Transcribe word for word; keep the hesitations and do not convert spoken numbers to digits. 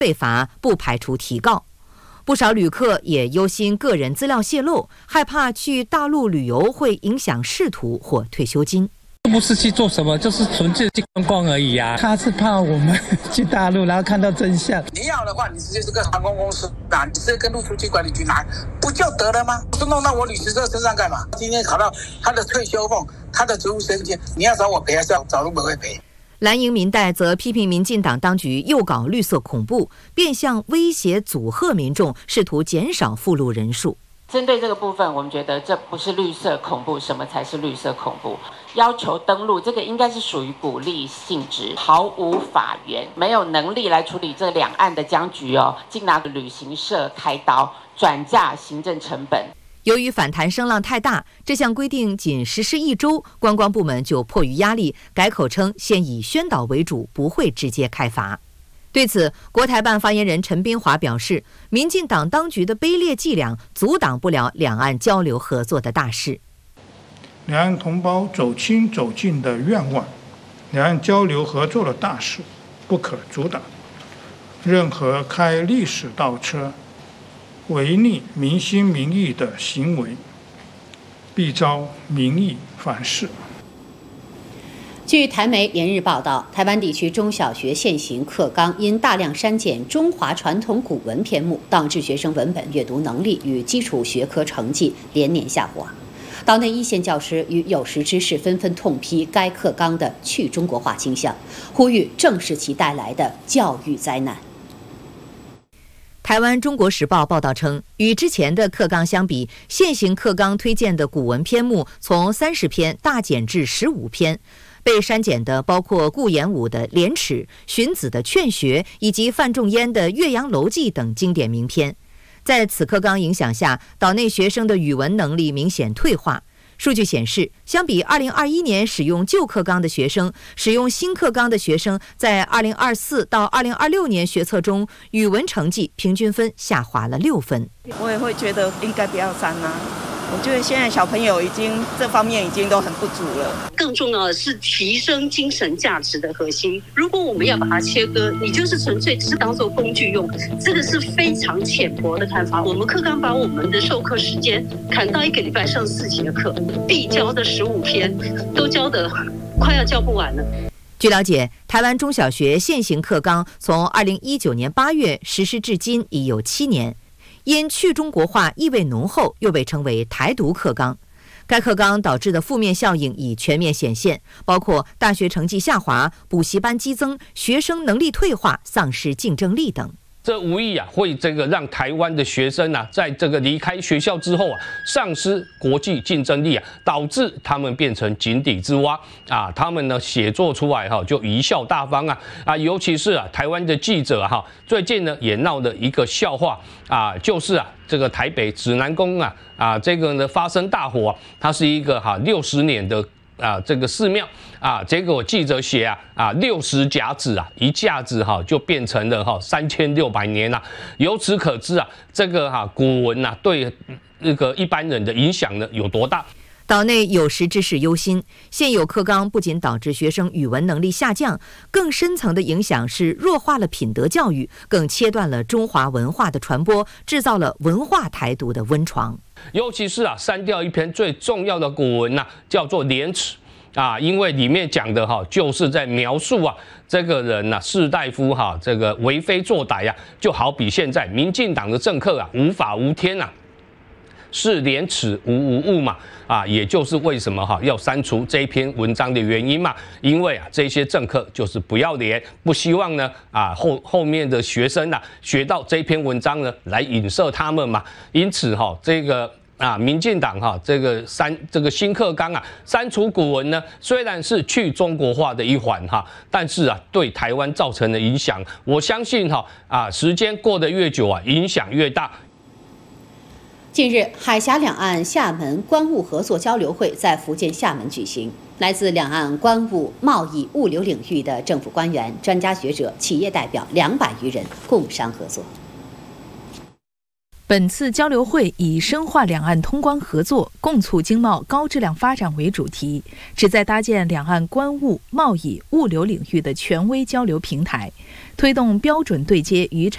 被罚不排除提告。不少旅客也忧心个人资料泄露，害怕去大陆旅游会影响仕途或退休金。 不是去做什么，就是纯粹去观光而已啊。 他是怕我们去大陆，然后看到真相。 你要的话，你直接是跟航空公司拿，你直接跟陆出境管理局拿，不就得了吗？是弄到我旅行社身上干嘛？今天考到他的退休俸、他的职务升迁，你要找我赔还是要找陆委会赔？ 蓝营民代则批评民进党当局诱搞绿色恐怖，变相威胁阻吓民众，试图减少俘虏人数。 针对这个部分，我们觉得这不是绿色恐怖，什么才是绿色恐怖？要求登陆，这个应该是属于鼓励性质，毫无法源，没有能力来处理这两岸的僵局哦，竟拿旅行社开刀，转嫁行政成本。 由于反弹声浪太大，这项规定仅实施一周，观光部门就迫于压力改口称先以宣导为主，不会直接开罚。对此，国台办发言人陈斌华表示，民进党当局的卑劣伎俩阻挡不了两岸交流合作的大势。 两岸同胞走亲走近的愿望，两岸交流合作的大势不可阻挡。任何开历史倒车、违逆民心民意的行为，必遭民意反噬。 据台媒连日报道，台湾地区中小学现行课纲因大量删减中华传统古文篇目，导致学生文本阅读能力与基础学科成绩连年下滑。岛内一线教师与有识之士纷纷痛批该课纲的去中国化倾向，呼吁正视其带来的教育灾难。 台湾《中国时报》报道称，与之前的课纲相比，现行课纲推荐的古文篇目从三十篇大减至十五篇。被删减的包括顾炎武的《廉耻》、荀子的《劝学》以及范仲淹的《岳阳楼记》等经典名篇。在此课纲影响下，岛内学生的语文能力明显退化。 数据显示，相比二零二一年使用旧课纲的学生，使用新课纲的学生在二零二四到二零二六年学测中，语文成绩平均分下滑了六分。 我也会觉得应该不要删啊。我觉得现在小朋友已经这方面已经都很不足了。 更重要的是提升精神价值的核心。如果我们要把它切割，你就是纯粹是当做工具用，这个是非常浅薄的看法。我们课纲把我们的授课时间砍到一个礼拜上四节课，必教的十五篇都教得快要教不完了。 据了解，台湾中小学现行课纲从二零一九年八月实施至今已有七年，因去中国化意味浓厚，又被称为台独课纲。该课纲导致的负面效应已全面显现，包括大学成绩下滑、补习班激增、学生能力退化、丧失竞争力等。 这无疑啊，会这个让台湾的学生啊，在这个离开学校之后啊，丧失国际竞争力啊，导致他们变成井底之蛙啊。他们呢写作出来哈，就贻笑大方啊啊，尤其是啊，台湾的记者哈，最近呢也闹了一个笑话啊，就是啊，这个台北指南宫啊啊，这个呢发生大火，它是一个哈六十年的。 啊，这个寺庙啊，结果记者写啊啊，六十甲子啊，一下子哈、啊、就变成了哈三千六百年啊。由此可知啊，这个哈、啊、古文呐、啊、对那个一般人的影响呢有多大？ 岛内有识之士忧心，现有课纲不仅导致学生语文能力下降，更深层的影响是弱化了品德教育，更切断了中华文化的传播，制造了文化台独的温床。 尤其是啊，删掉一篇最重要的古文呐、啊，叫做《廉耻》啊，因为里面讲的哈、啊，就是在描述啊，这个人呐、啊，士大夫哈、啊，这个为非作歹呀、啊，就好比现在民进党的政客啊，无法无天呐、啊。 是廉耻无无物嘛啊，也就是为什么哈要删除这一篇文章的原因嘛，因为啊这些政客就是不要脸，不希望呢啊后后面的学生呐、啊、学到这篇文章呢来影射他们嘛，因此哈这个啊民进党哈这个删这个新课纲啊删除古文呢，虽然是去中国化的一环哈，但是啊对台湾造成的影响，我相信哈啊时间过得越久啊影响越大。 近日，海峡两岸厦门关务合作交流会在福建厦门举行。来自两岸关务、贸易、物流领域的政府官员、专家学者、企业代表两百余人共商合作。 本次交流会以深化两岸通关合作、共促经贸高质量发展为主题，旨在搭建两岸关务、贸易、物流领域的权威交流平台，推动标准对接与产